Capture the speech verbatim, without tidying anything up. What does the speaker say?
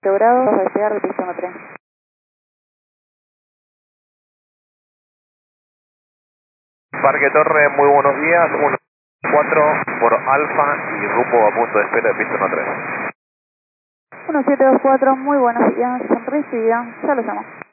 grados, despegar de pista uno tres. Parque Torre, muy buenos días, uno cuatro por Alfa y rumbo a punto de espera de pista uno tres. uno siete dos cuatro, muy buenos días, recibida, ya lo llamo.